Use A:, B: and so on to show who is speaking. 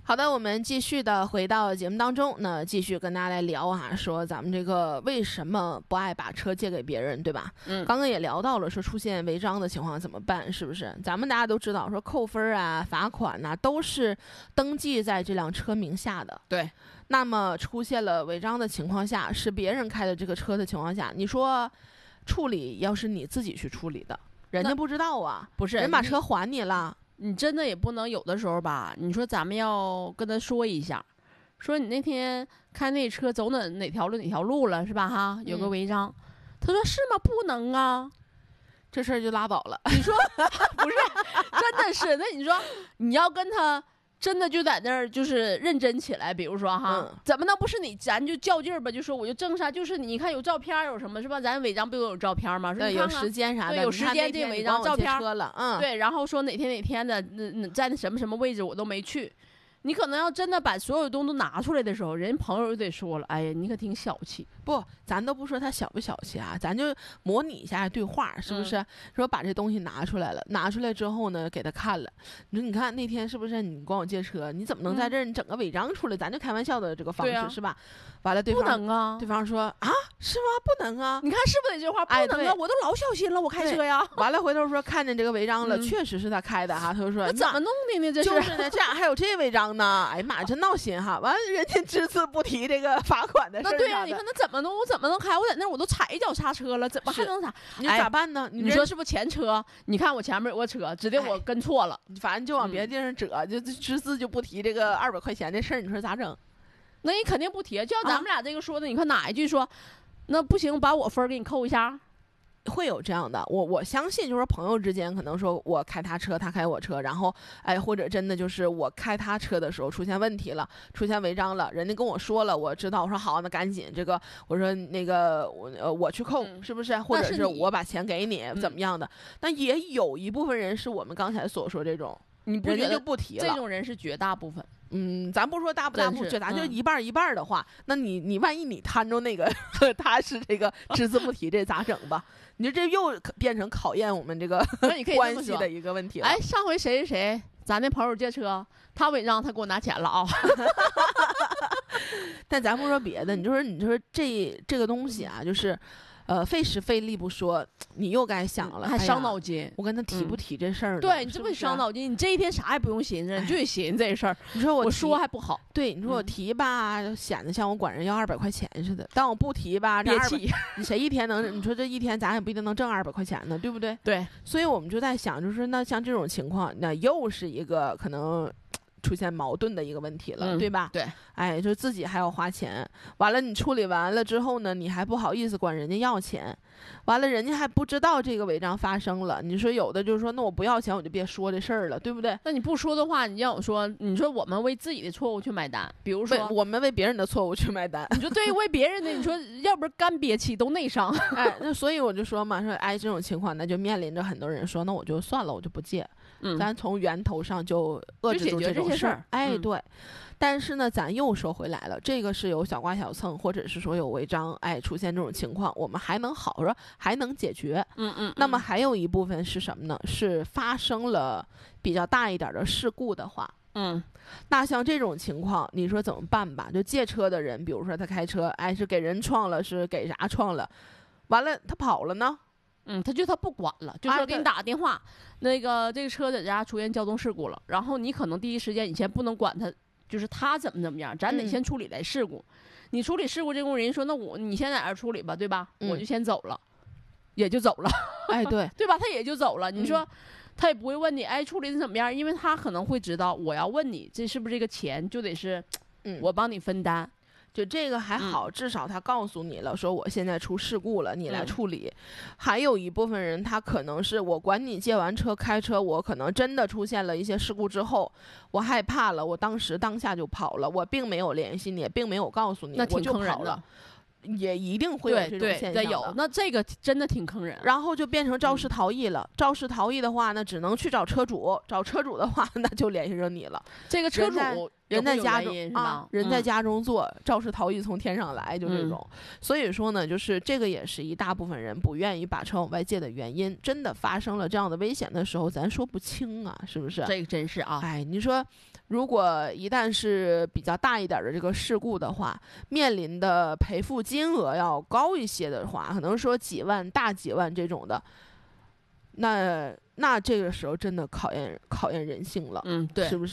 A: 好的，我们继续的回到节目当中，那继续跟大家来聊啊，说咱们这个为什么不爱把车借给别人，对吧？刚刚也聊到了说出现违章的情况怎么办，是不是？咱们大家都知道说扣分啊、罚款啊都是登记在这辆车名下的。
B: 对。
A: 那么出现了违章的情况下，是别人开的这个车的情况下，你说处理要是你自己去处理的，人家不知道啊，
B: 不是
A: 人把车还你了。
B: 你真的也不能有的时候吧，你说咱们要跟他说一下，说你那天开那车走哪条路了是吧哈，有个违章，他说是吗？不能啊，
A: 这事儿就拉倒了。
B: 你说不是，真的是，那你说你要跟他真的就在那儿就是认真起来，比如说哈，怎么能不是你？咱就较劲儿吧，就说我就证啥，就是你看有照片有什么是吧？咱违章不都有照片吗？说
A: 对，有时间啥的，
B: 对，有时间这个违章照片
A: 了，
B: 对，然后说哪天的在那什么位置我都没去。你可能要真的把所有东西都拿出来的时候，人朋友就得说了，哎呀，你可挺小气。
A: 不，咱都不说他小不小气啊，咱就模拟一下对话，是不是？说把这东西拿出来了，拿出来之后呢，给他看了。你说，你看那天是不是你管我借车？你怎么能在这儿你整个违章出来？咱就开玩笑的这个方式、是吧？完了，对方
B: 不能啊，
A: 对方说啊，是吗？不能啊！
B: 你看是不是这话不能啊？我都老小心了，我开车呀。
A: 完了，回头说看见这个违章了，确实是他开的哈。他就说
B: 那怎么弄的呢？这
A: 就是呢，这样还有这违章呢？哎呀妈，真闹心哈！完了，人家只字不提这个罚款的事儿。
B: 那对呀，你看那怎么弄？我怎么能开？我在那我都踩一脚刹车了，怎么还能啥？
A: 你咋办呢？
B: 你说是不是前车？你看我前面有个车，指定我跟错了，
A: 反正就往别的地方折，就只字就不提这个200块钱的事儿。你说咋整？
B: 那你肯定不提，就像咱们俩这个说的，你看哪一句说，那不行，把我分给你扣一下。
A: 会有这样的，我相信就是朋友之间可能说我开他车，他开我车，然后或者真的就是我开他车的时候出现问题了，出现违章了，人家跟我说了，我知道，我说好，那赶紧这个，我说那个我去扣，是不是？或者是我把钱给你，怎么样的？但也有一部分人是我们刚才所说这种，
B: 你不觉得
A: 就不提了，
B: 这种人是绝大部分。
A: 咱不说大不大部分，咱就一半一半的话，那你万一你摊着那个他是这个只字不提，这咋整吧？你说这又变成考验我们这个关系的一个问题了。
B: 哎，上回谁咱那朋友借车，他违章，他给我拿钱了啊。
A: 但咱不说别的，你说这个东西啊，就是费时费力不说，你又该想了，
B: 还伤脑筋。
A: 我跟他提不提这事儿呢？
B: 对，你这不伤脑筋，你这一天啥也不用寻思，你就得寻思这事儿。
A: 你说
B: 我说还不好，
A: 对，你说我提吧，显得像我管人要200块钱似的；但我不提吧，
B: 憋气。
A: 你谁一天能？你说这一天咱也不一定能挣200块钱呢，对不对？
B: 对，
A: 所以我们就在想，就是那像这种情况，那又是一个可能出现矛盾的一个问题了，对吧？
B: 对，
A: 哎，就自己还要花钱，完了你处理完了之后呢，你还不好意思管人家要钱，完了人家还不知道这个违章发生了。你说有的就是说，那我不要钱，我就别说这事儿了，对不对？
B: 那你不说的话，你让我说，你说我们为自己的错误去买单，比如说
A: 我们为别人的错误去买单。
B: 你说对于为别人的，你说要不是干憋气都内伤。
A: 哎，那所以我就说嘛，说哎这种情况，那就面临着很多人说，那我就算了，我就不借。咱从源头上就遏制住这种事儿。哎，对。但是呢，咱又说回来了，这个是有小刮小蹭，或者是说有违章，出现这种情况，我们还能好说，还能解决。那么还有一部分是什么呢？是发生了比较大一点的事故的话，那像这种情况，你说怎么办吧？就借车的人，比如说他开车，是给人撞了，是给啥撞了？完了，他跑了呢？
B: 他不管了，就说给你打个电话，那个这个车在家出现交通事故了，然后你可能第一时间你先不能管他，就是他怎么样，咱得先处理来事故。你处理事故这工人说，那你先在这处理吧，对吧？我就先走了，也就走了。
A: 哎，对，
B: 对吧？他也就走了。你说他也不会问你，处理的怎么样？因为他可能会知道，我要问你这是不是这个钱，就得是我帮你分担。
A: 就这个还好，至少他告诉你了，说我现在出事故了，你来处理。还有一部分人，他可能是我管你借完车开车，我可能真的出现了一些事故之后，我害怕了，我当下就跑了，我并没有联系你，并没有告诉你，我就跑了。 也一定会有这种现象的。
B: 有，那这个真的挺坑人。
A: 然后就变成肇事逃逸了。肇事逃逸的话呢，只能去找车主，找车主的话，那就联系上你了。
B: 这个车主
A: 人在家中人在家中坐，肇事逃逸从天上来，就这种。所以说呢，就是这个也是一大部分人不愿意把车往外借的原因。真的发生了这样的危险的时候，咱说不清啊，是不是？
B: 这个真是啊。
A: 哎，你说，如果一旦是比较大一点的这个事故的话，面临的赔付金额要高一些的话，可能说几万、大几万这种的，那这个时候真的考验人性了，
B: 对，
A: 是不是？